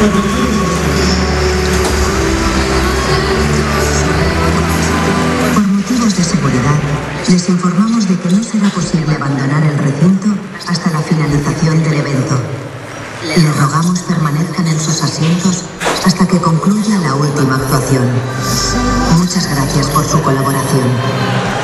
Por motivos de seguridad, les informamos de que no será posible abandonar el recinto hasta la finalización del evento. Les rogamos permanezcan en sus asientos hasta que concluya la última actuación. Muchas gracias por su colaboración.